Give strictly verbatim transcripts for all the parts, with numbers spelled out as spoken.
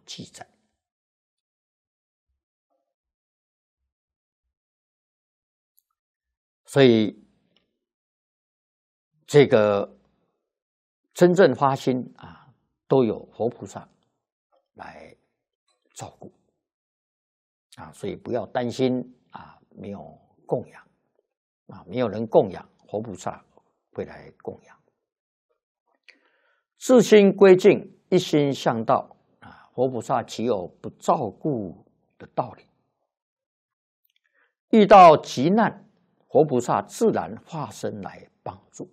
记载。所以，这个真正发心啊，都有佛菩萨来照顾啊，所以不要担心啊，没有供养啊，没有人供养，佛菩萨会来供养。自心归净，一心向道啊，佛菩萨岂有不照顾的道理？遇到急难，佛菩萨自然化身来帮助。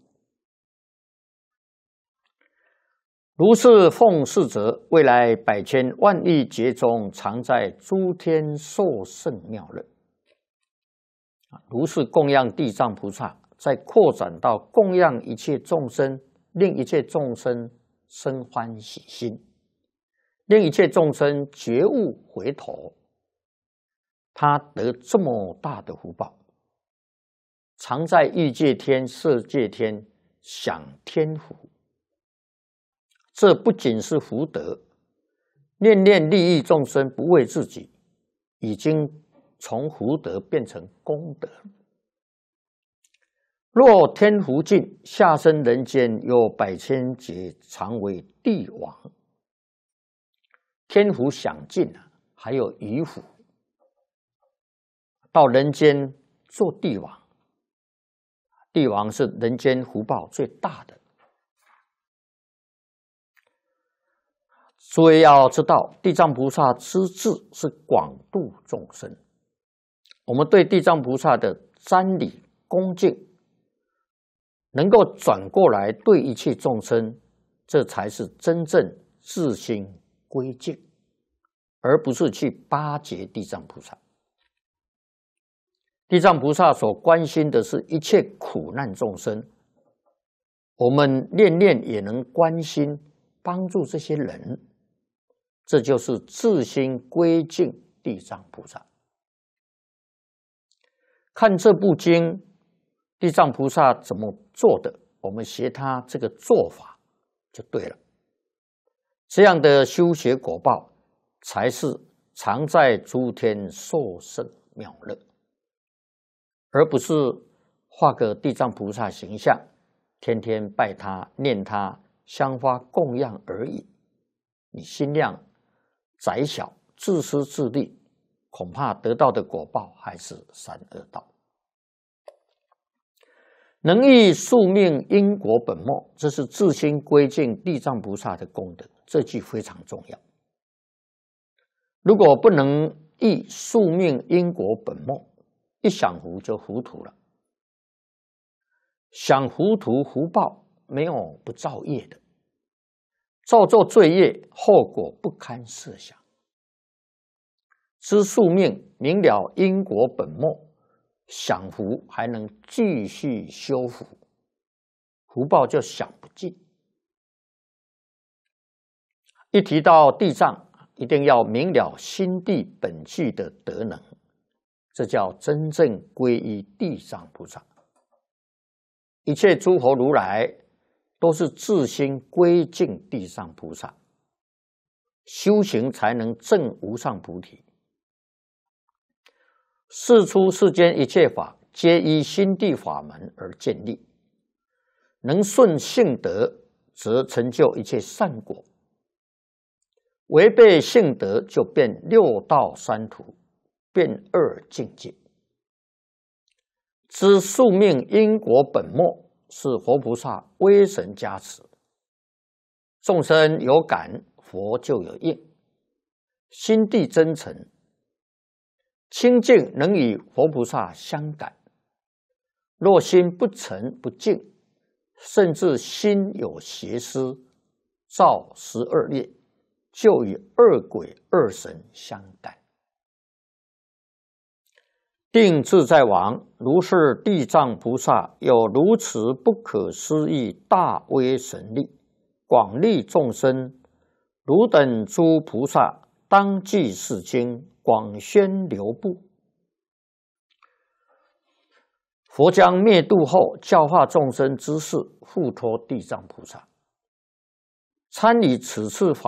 如是奉事者，未来百千万亿劫中，常在诸天受胜妙乐。如是供养地藏菩萨，再扩展到供养一切众生，令一切众生生欢喜心，令一切众生觉悟回头，他得这么大的福报，常在欲界天、色界天享天福。这不仅是福德，念念利益众生，不为自己，已经从福德变成功德。若天福尽，下生人间有百千劫，常为帝王。天福享尽了，还有余福，到人间做帝王。帝王是人间福报最大的。所以要知道，地藏菩萨之志是广度众生。我们对地藏菩萨的瞻礼恭敬，能够转过来对一切众生，这才是真正自心归敬，而不是去巴结地藏菩萨。地藏菩萨所关心的是一切苦难众生，我们念念也能关心帮助这些人，这就是自心归敬地藏菩萨。看这部经，地藏菩萨怎么做的，我们学他这个做法就对了。这样的修学果报，才是常在诸天受胜妙乐，而不是画个地藏菩萨形象，天天拜他、念他、香花供养而已。你心量窄小、自私自利，恐怕得到的果报还是三恶道。能益宿命因果本末，这是自心归敬地藏菩萨的功德，这句非常重要。如果不能益宿命因果本末，一享福就糊涂了。享糊涂福报没有不造业的，造作罪业，后果不堪设想。知宿命，明了因果本末，享福还能继续修福，福报就享不尽。一提到地藏，一定要明了心地本具的德能，这叫真正皈依地藏菩萨。一切诸佛如来都是自心归敬地藏菩萨，修行才能证无上菩提。世出世间一切法，皆依心地法门而建立，能顺性德，则成就一切善果；违背性德，就变六道三途，变二境界。知宿命因果本末，是佛菩萨威神加持，众生有感，佛就有应。心地真诚清净，能与佛菩萨相感；若心不诚不净，甚至心有邪思，造十二业，就与二鬼二神相感。定自在王，如是地藏菩萨有如此不可思议大威神力，广利众生。汝等诸菩萨当记是经，广宣流布。佛将灭度后，教化众生之事，付托地藏菩萨。参与此次法